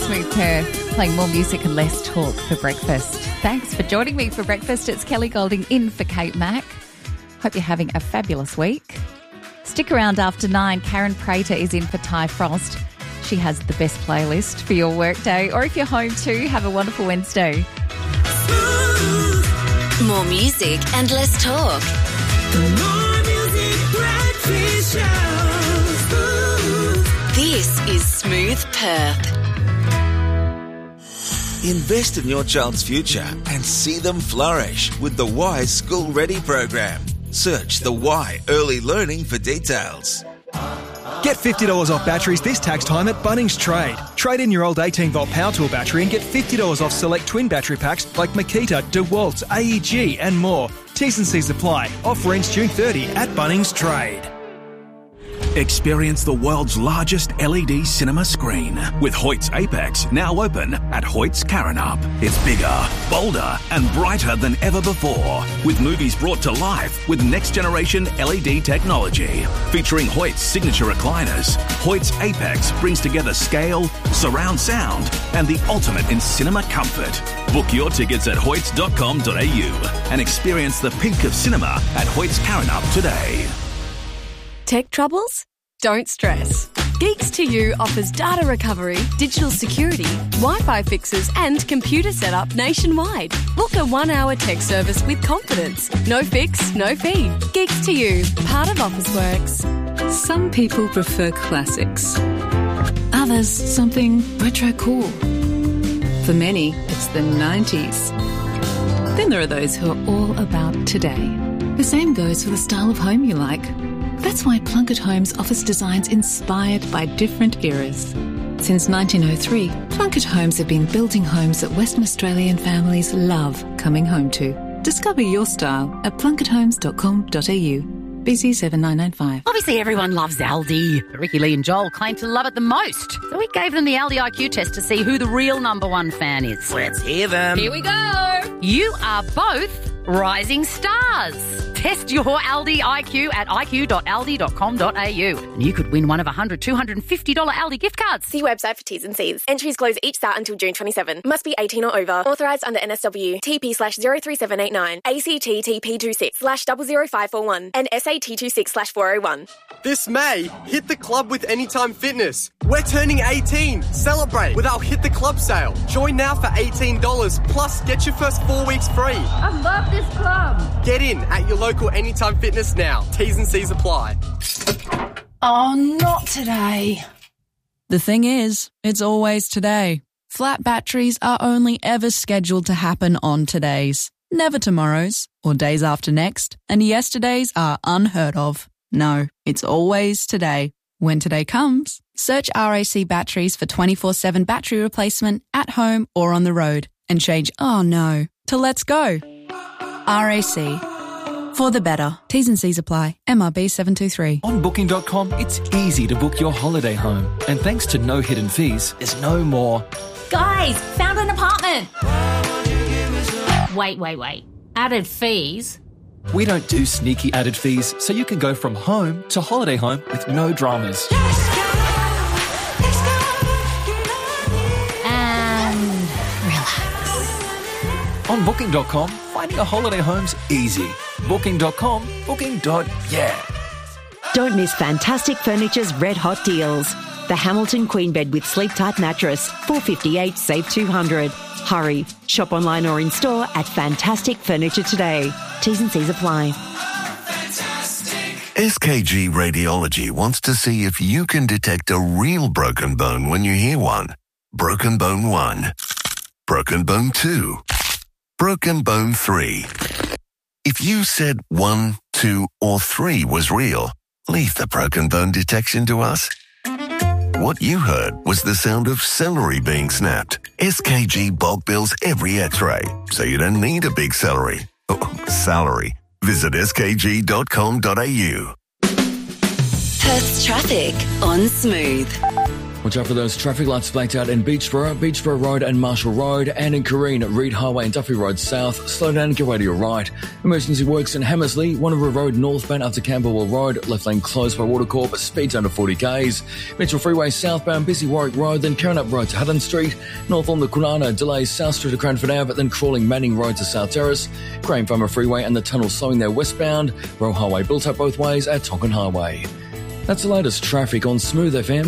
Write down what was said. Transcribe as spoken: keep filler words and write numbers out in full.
Smooth Perth, playing more music and less talk for breakfast. Thanks for joining me for breakfast. It's Kelly Golding in for Kate Mack. Hope you're having a fabulous week. Stick around after nine. Karen Prater is in for Ty Frost. She has the best playlist for your workday, or if you're home too, have a wonderful Wednesday. More music and less talk. More music, breakfast show. This is Smooth Perth. Invest in your child's future and see them flourish with the Y School Ready program. Search the Y Early Learning for details. Get fifty dollars off batteries this tax time at Bunnings Trade. Trade in your old eighteen volt power tool battery and get fifty dollars off select twin battery packs like Makita, DeWalt, A E G and more. T's and C's apply. Offer ends June thirtieth at Bunnings Trade. Experience the world's largest L E D cinema screen with Hoyt's Apex, now open at Hoyt's Karrinyup. It's bigger, bolder and brighter than ever before, with movies brought to life with next-generation L E D technology. Featuring Hoyt's signature recliners, Hoyt's Apex brings together scale, surround sound and the ultimate in cinema comfort. Book your tickets at hoyts dot com dot a u and experience the peak of cinema at Hoyt's Karrinyup today. Tech troubles? Don't stress. Geeks to You offers data recovery, digital security, Wi-Fi fixes and computer setup nationwide. Book a one-hour tech service with confidence. No fix, no fee. Geeks to You, part of Officeworks. Some people prefer classics. Others, something retro cool. For many, it's the nineties. Then there are those who are all about today. The same goes for the style of home you like. That's why Plunkett Homes offers designs inspired by different eras. Since nineteen oh three, Plunkett Homes have been building homes that Western Australian families love coming home to. Discover your style at plunkett homes dot com dot a u. B C seven nine nine five. Obviously, everyone loves Aldi. But Ricky, Lee and Joel claim to love it the most. So we gave them the Aldi I Q test to see who the real number one fan is. Let's hear them. Here we go. You are both rising stars. Test your Aldi I Q at i q dot aldi dot com dot a u. And you could win one of one hundred, two hundred fifty dollars Aldi gift cards. See website for T's and C's. Entries close each start until June twenty-seventh. Must be eighteen or over. Authorised under N S W. T P slash zero three seven eight nine. A C T T P two six slash zero zero five four one. And S A T two six slash four oh one. This May, hit the club with Anytime Fitness. We're turning eighteen. Celebrate with our Hit the Club sale. Join now for eighteen dollars, plus get your first four weeks free. I love this club. Get in at your local Anytime Fitness now. T's and C's apply. Oh, not today. The thing is, it's always today. Flat batteries are only ever scheduled to happen on todays, never tomorrows or days after next, and yesterdays are unheard of. No, it's always today. When today comes, search R A C Batteries for twenty-four seven battery replacement at home or on the road and change "oh no" to "let's go." R A C. For the better. T's and C's apply. M R B seven two three. On booking dot com, it's easy to book your holiday home. And thanks to no hidden fees, there's no more. Guys, found an apartment. Wait, wait, wait. Added fees? We don't do sneaky added fees, so you can go from home to holiday home with no dramas. And relax. On booking dot com, finding a holiday home's easy. booking dot com, booking. Yeah. Don't miss Fantastic Furniture's red hot deals. The Hamilton Queen Bed with Sleep Tight Mattress, four hundred fifty-eight dollars, save two hundred dollars. Hurry. Shop online or in store at Fantastic Furniture today. T's and C's apply. S K G Radiology wants to see if you can detect a real broken bone when you hear one. Broken bone one. Broken bone two. Broken bone three. If you said one, two, or three was real, leave the broken bone detection to us. What you heard was the sound of celery being snapped. S K G bulk bills every x-ray, so you don't need a big celery. Oh, salary. Visit s k g dot com dot a u. Perth's traffic on Smooth. Watch out for those traffic lights blacked out in Beachborough, Beachborough Road and Marshall Road, and in Careen, Reed Highway and Duffy Road South. Slow down and get away to your right. Emergency works in Hammersley, Wanneroo Road northbound up to Camberwell Road, left lane closed by Watercorp, speeds under forty k's. Mitchell Freeway southbound, busy Warwick Road, then Carrinup Road to Hutton Street. North on the Kwinana, delays South Street to Cranford Ave, then crawling Manning Road to South Terrace. Graham Farmer Freeway and the tunnel slowing there westbound. Roe Highway built up both ways at Tonkin Highway. That's the latest traffic on Smooth F M.